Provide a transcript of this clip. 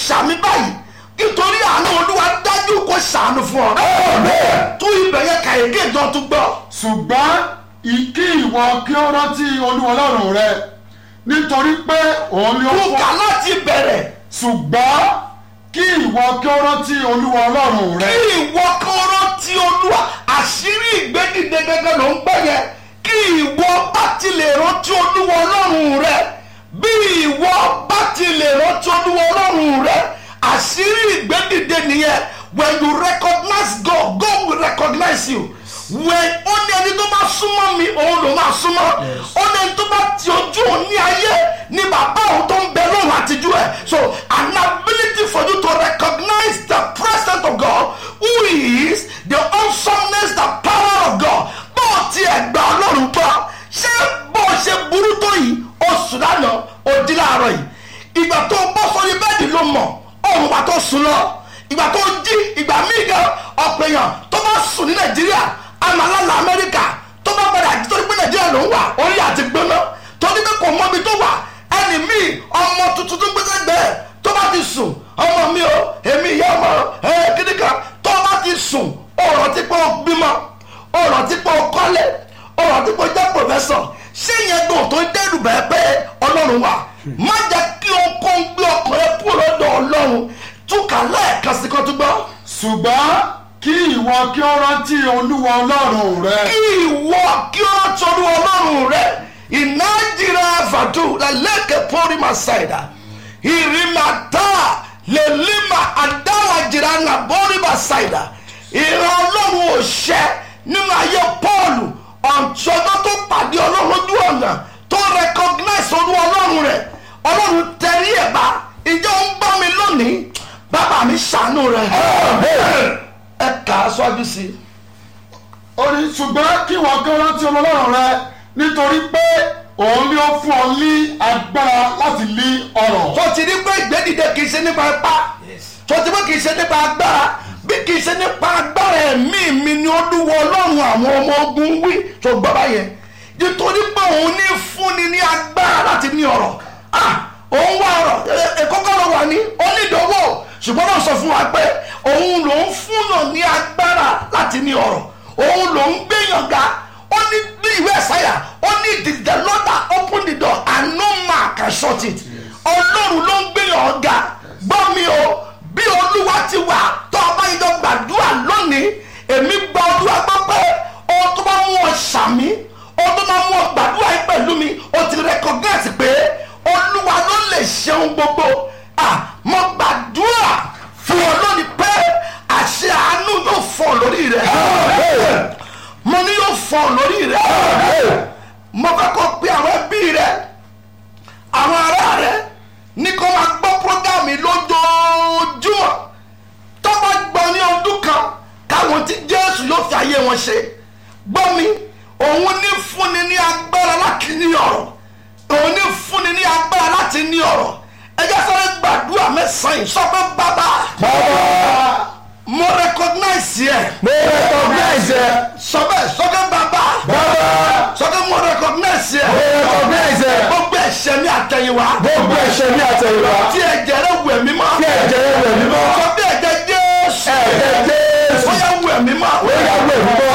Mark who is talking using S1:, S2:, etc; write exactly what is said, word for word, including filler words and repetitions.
S1: ṣàmì báyìí nítorí àánú olúwa dájú kó ṣàánú fún ọ. tún ibẹ̀ yẹn kàyéké jọ tún gbọ́.
S2: ṣùgbọ́n kí ìwọ kí ó rántí olúwa ọlọ́run rẹ nítorí pé òun ni ó fún.
S1: kúkà láti bẹ̀rẹ̀.
S2: ṣùgbọ́n kí ìwọ kí ó rántí olúwa ọlọ́run rẹ.
S1: kí ìwọ kí ó rántí olúwa àṣírí ìgbédìde gẹ́gẹ́ ló ń gbọ́ yẹn. kí ìwọ bá ti lè rántí olúwa ọlọ́run rẹ. bí ìwọ bá ti lè rántí olúwa ọlọ́run rẹ. àṣírí ìgbédìde nìyẹn. when you recognize God, God will recognize you. when ó ní ẹni tó bá súnmọ́ mi òun ló máa súnmọ́. ó ní ẹni tó bá ti ojú òun ní ayé ní bàbá òun tó ń bẹ lóhùn àtijú ẹ̀. so an ability for you to recognize the presence of God, who is the awesomeness, the power of God. bó o ti ẹ̀ gbà ọlọ́run gbọ́ ṣé bó o ṣe burú tó yìí oṣù lánàá ó di láàárọ̀ yìí. ìgbà tó bọ́ sórí bẹ́ẹ̀dì ló mọ̀ ọ̀run wa tó sùn lọ. ìgbà tó jí ìgbà míì gan ọ̀pọ̀ èèyàn tó bá sùn ní nàìjíríà àmàlálà amẹ́ríkà tó bá padà jí torí pé nàìjíríà ló ń wà orí àti gbóná torí pé kò mọ́bi tó wà ẹni míì ọmọ tuntun tó gbégbé gbẹ́ tó bá ti sùn ọmọ mi o èmi ìyá ọmọ ẹ kíni kan tó bá ti sùn ọ̀rọ̀ tí pé ó bímọ ọ̀rọ̀ tí pé ó kọ́lé ọ̀rọ̀ tí pé ó jẹ́ pòfẹ́sọ̀ ṣé ìyẹn gbọ́n tó ń dẹ́rù bẹ́ẹ̀ pé ọlọ́run wà má jẹ́ kí o kó ń gbé ọkùnrin kúrò lọ́dọ̀ ọlọ́run túkà lẹ́ẹ̀kan sí kan tó gbọ́.
S2: ṣùgbọ́n kí ìwọ kí ó rántí olúwa ọlọ́run rẹ.
S1: kí ìwọ kí ó rántí olúwa ọlọ́run rẹ. ìnájìrá àfàdù lẹ́lẹ́kẹ̀ pọ́nrímà ṣáìdà ìrìnàtà lèlímà àdáwàjìrá nàbọ́nrímà ṣáìdà ìran ọlọ́run ò ṣẹ nínú ayé pọ́ọ̀lù ọ̀nṣọ́jọ́ tó pàdé ọlọ́run lójú ọ̀nà tó recognize olúwa ọlọ́run rẹ̀ ọlọ́run tẹ̀rí ẹ̀ bá ìjọ ń bá mi lónìí bàbá mi ṣàánú rẹ̀ ẹ kà á sọ́jú sí i.
S2: ó ní ṣùgbọ́n kí wọ́n kí ó rántí ọlọ́run rẹ nítorí pé òun ni ó fún ọ ní agbára láti lé ọrọ̀.
S1: tó ti rí pé ìgbédìde kì í ṣe nípa ipá tó ti pé kì í ṣe nípa agbára bí kì í ṣe nípa agbára ẹ̀mí mi ni olúwa ọlọ́run àwọn ọmọ ogun wí tó gbọ́ báyẹn nítorí pé òun ní fúnni ní agbára láti ní ọrọ̀ òun wá ọrọ̀ èkókó ló wà ní onídòwò ṣùgbọ́n náà sọ fún wa pé òun ló ń fúnà ní agbára láti ní ọrọ̀ òun ló ń gbéyàn ga ó ní bí ìwé ẹ̀sáyà ó ní the Lord that open the door and no man can shut it ọlọ́run ló ń gbéyàn ga gbọ́ mi o bí olúwa ti wà tó ọba ìjọ gbàdúrà lónìí èmi gba olúwa gbọ́ pé ohun tó bá mú ọ ṣàmì ohun tó bá mú ọ gbàdúrà yìí pẹ̀lú mi o ti recognize pé olúwa ló lè ṣeun gbogbo mo gbàdúrà fún ọ lónìí pé àṣẹ àánú yóò fọ́ lórí rẹ mo ní yóò fọ́ lórí rẹ mo fẹ́ kó pe àwọn ẹbí rẹ àwọn ará rẹ ní kó máa gbọ́ prógámì lójoojúmọ́ tó bá gbọ́ ní ọdún kan káwọn tí jésù yóò fi ayé wọn ṣe gbọ́ mi òun ní fúnni ní agbára láti ní ọ̀rọ̀ òun ní fúnni ní agbára láti ní ọ̀rọ̀ ẹjẹ́ sáré gbàdúrà mẹ́sàn-án yìí sọ pé bàbá mo recognize yẹ
S3: mo recognize yẹ
S1: sọ bẹ́ẹ̀ sọ pé bàbá sọ pé mo recognize yẹ
S3: mo recognize yẹ
S1: gbogbo ẹ̀ṣẹ̀ mi àtẹ̀yìnwá
S3: gbogbo ẹ̀ṣẹ̀ mi àtẹ̀yìnwá
S1: tí ẹ̀jẹ̀ rẹ̀ wẹ̀ mí mọ́
S3: tí ẹ̀jẹ̀ rẹ̀ wẹ̀ mí mọ́
S1: sọ pé ẹ̀jẹ̀ jésù
S3: ẹ̀jẹ̀ jésù
S1: ó yá wẹ̀ mí mọ́
S3: ó yá wẹ̀ mí mọ́.